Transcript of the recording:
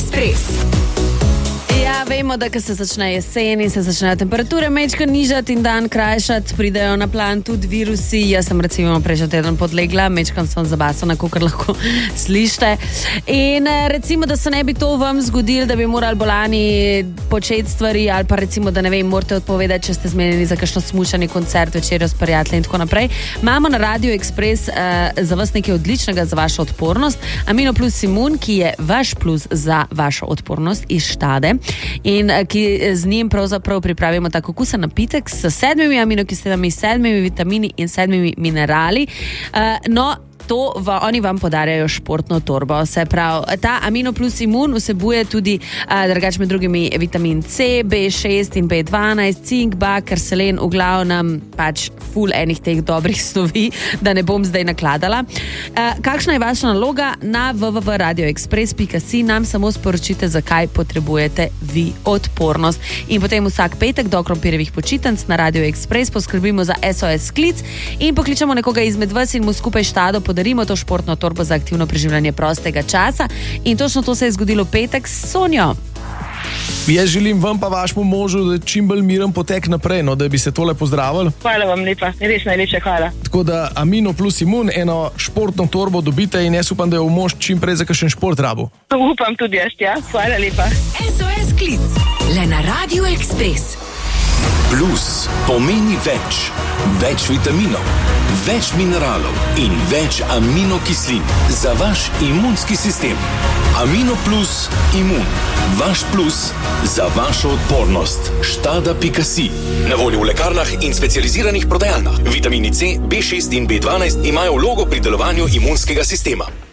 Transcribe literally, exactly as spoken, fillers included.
Ekspres. Ja, vemo, da ko se začne jesen in se začnejo temperature mečko nižati in dan krajšati, pridejo na plan tudi virusi. Jaz sem recimo prejšnji teden podlegla, mečkam sem zabasana, kakor lahko slište. In recimo, da se ne bi to vam zgodilo, da bi morali bolani početi stvari ali pa recimo, da ne vem, morate odpovedati, če ste zmenjeni za kakšno smučanje, koncert, večerjo s prijatelji in tako naprej. Imamo na Radio Ekspres uh, za vas nekaj odličnega za vašo odpornost. Amino plus imun, ki je vaš plus za vašo odpornost iz Štade. In ki z njim pravzaprav pripravimo tako okusen napitek s sedmimi aminokislinami, sedmimi vitamini in sedmimi minerali. Uh, no, to va, oni vam podarjajo športno torbo. Se pravi, ta Amino plus imun vsebuje tudi uh, drugač med drugimi vitamin C, B šest in B dvanajst, cink, bakar, selen, v glavnem pač ful enih teh dobrih snovi, da ne bom zdaj nakladala. Uh, kakšna je vaša naloga? Na w w w pika radio ekspres pika si nam samo sporočite, zakaj potrebujete vi odpornost. In potem vsak petek do krompirjevih počitnic na Radio Ekspres poskrbimo za S O S klic in pokličemo nekoga izmed vas in mu skupaj Štado podarimo to športno torbo za aktivno preživljanje prostega časa. In točno to se je zgodilo petek s Sonjo. Jaz želim vam pa vašemu možu, da čim bolj miren potek naprej, no, da bi se tole pozdravili. Hvala vam lepa, res najlepša hvala. Tako da Amino plus imun, eno športno torbo dobite in jaz upam, da je v mož čim prej za kakšen šport rabo. Upam tudi jaz, ja. Hvala lepa. S O S klic, le na Radio Ekspres. Plus pomeni več. Več vitaminov, več mineralov in več aminokislin za vaš imunski sistem. Amino plus imun. Vaš plus za vašo odpornost. Štada pika si. Na voljo v lekarnah in specializiranih prodajalnah. Vitamini C, B šest in B dvanajst imajo vlogo pri delovanju imunskega sistema.